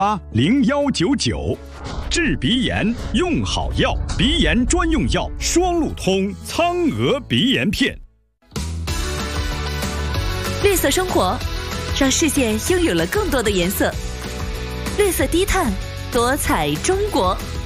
0199，治鼻炎用好药，鼻炎专用药双路通苍鹅鼻炎片。 绿色生活，让世界拥有了更多的颜色。绿色低碳，多彩中国。